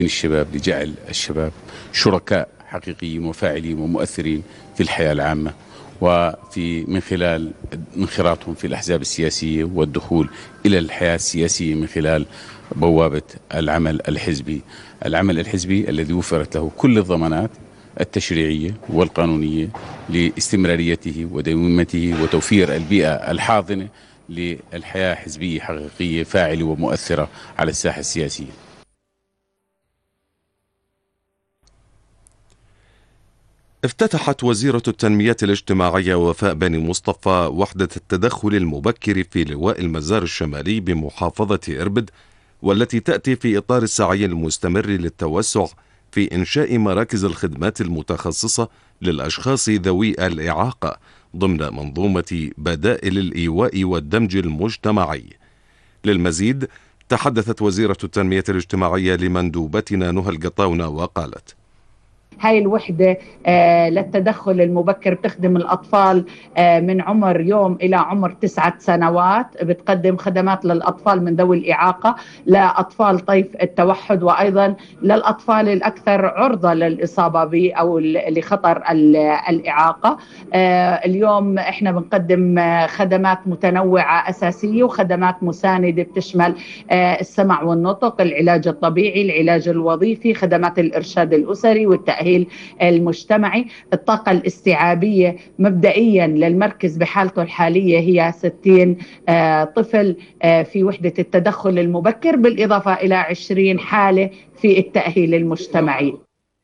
الشباب لجعل الشباب شركاء حقيقيين وفاعلين ومؤثرين في الحياة العامة، وفي من خلال انخراطهم في الأحزاب السياسية والدخول إلى الحياة السياسية من خلال بوابة العمل الحزبي الذي وفرت له كل الضمانات التشريعية والقانونية لاستمراريته وديمومته وتوفير البيئة الحاضنة للحياة حزبية حقيقية فاعلة ومؤثرة على الساحة السياسية. افتتحت وزيرة التنمية الاجتماعية وفاء بني مصطفى وحدة التدخل المبكر في لواء المزار الشمالي بمحافظة إربد، والتي تأتي في إطار السعي المستمر للتوسع في إنشاء مراكز الخدمات المتخصصة للأشخاص ذوي الإعاقة ضمن منظومة بدائل الإيواء والدمج المجتمعي. للمزيد تحدثت وزيرة التنمية الاجتماعية لمندوبتنا نهى القطاونة وقالت: هاي الوحدة للتدخل المبكر بتخدم الأطفال من عمر يوم إلى عمر 9 سنوات، بتقدم خدمات للأطفال من ذوي الإعاقة، لأطفال طيف التوحد، وأيضا للأطفال الأكثر عرضة للإصابة أو لخطر الإعاقة. اليوم إحنا بنقدم خدمات متنوعة أساسية وخدمات مساندة بتشمل السمع والنطق، العلاج الطبيعي، العلاج الوظيفي، خدمات الإرشاد الأسري والتأهيل المجتمعي. الطاقة الاستيعابية مبدئيا للمركز بحالته الحالية هي 60 طفل في وحدة التدخل المبكر، بالإضافة إلى 20 حالة في التأهيل المجتمعي.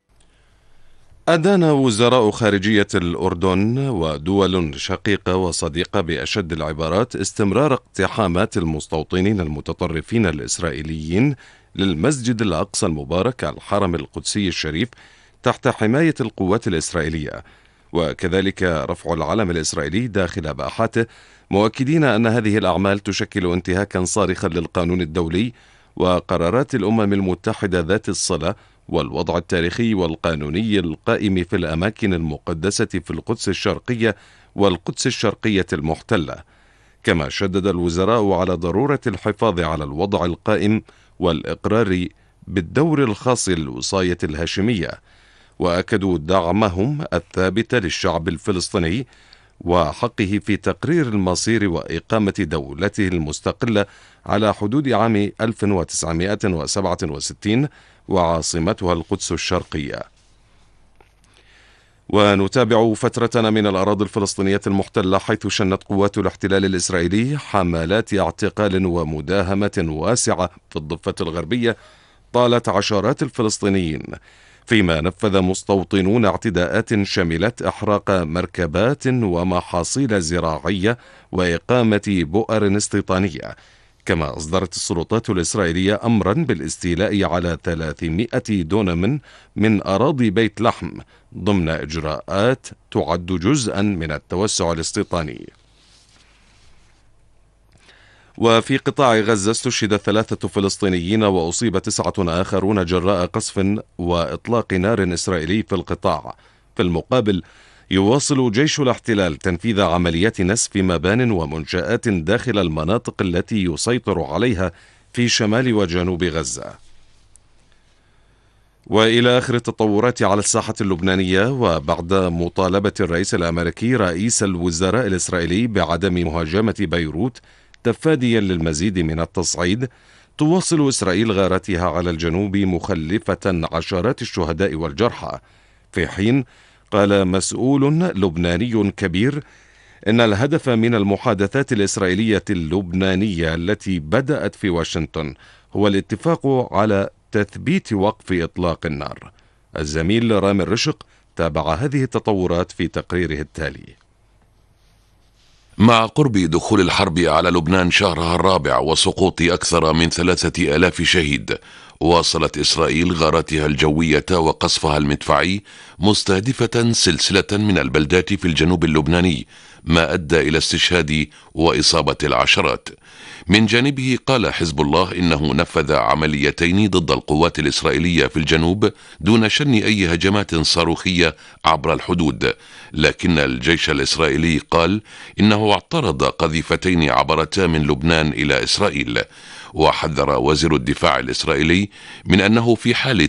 أدان وزراء خارجية الأردن ودول شقيقة وصديقة بأشد العبارات استمرار اقتحامات المستوطنين المتطرفين الإسرائيليين للمسجد الأقصى المبارك الحرم القدسي الشريف تحت حماية القوات الإسرائيلية، وكذلك رفع العلم الإسرائيلي داخل باحاته، مؤكدين أن هذه الأعمال تشكل انتهاكا صارخا للقانون الدولي وقرارات الأمم المتحدة ذات الصلة والوضع التاريخي والقانوني القائم في الأماكن المقدسة في القدس الشرقية والقدس الشرقية المحتلة. كما شدد الوزراء على ضرورة الحفاظ على الوضع القائم والإقرار بالدور الخاص للوصاية الهاشمية، وأكدوا دعمهم الثابت للشعب الفلسطيني وحقه في تقرير المصير وإقامة دولته المستقلة على حدود عام 1967 وعاصمتها القدس الشرقية. ونتابع فترتنا من الأراضي الفلسطينية المحتلة، حيث شنت قوات الاحتلال الإسرائيلي حملات اعتقال ومداهمة واسعة في الضفة الغربية طالت عشرات الفلسطينيين، فيما نفذ مستوطنون اعتداءات شملت إحراق مركبات ومحاصيل زراعية وإقامة بؤر استيطانية. كما أصدرت السلطات الإسرائيلية أمرا بالاستيلاء على 300 دونم من أراضي بيت لحم ضمن إجراءات تعد جزءا من التوسع الاستيطاني. وفي قطاع غزة استشهد 3 فلسطينيين وأصيب 9 آخرون جراء قصف وإطلاق نار إسرائيلي في القطاع. في المقابل يواصل جيش الاحتلال تنفيذ عمليات نسف مبان ومنشآت داخل المناطق التي يسيطر عليها في شمال وجنوب غزة. وإلى آخر التطورات على الساحة اللبنانية، وبعد مطالبة الرئيس الأمريكي رئيس الوزراء الإسرائيلي بعدم مهاجمة بيروت تفاديا للمزيد من التصعيد، تواصل إسرائيل غارتها على الجنوب مخلفة عشرات الشهداء والجرحى، في حين قال مسؤول لبناني كبير إن الهدف من المحادثات الإسرائيلية اللبنانية التي بدأت في واشنطن هو الاتفاق على تثبيت وقف إطلاق النار. الزميل رامي الرشق تابع هذه التطورات في تقريره التالي. مع قرب دخول الحرب على لبنان شهرها الرابع وسقوط أكثر من 3000 شهيد، واصلت إسرائيل غاراتها الجوية وقصفها المدفعي مستهدفة سلسلة من البلدات في الجنوب اللبناني، ما أدى إلى استشهاد وإصابة العشرات. من جانبه قال حزب الله إنه نفذ عمليتين ضد القوات الإسرائيلية في الجنوب دون شن أي هجمات صاروخية عبر الحدود، لكن الجيش الإسرائيلي قال إنه اعترض قذيفتين عبرتا من لبنان إلى إسرائيل. وحذر وزير الدفاع الإسرائيلي من أنه في حال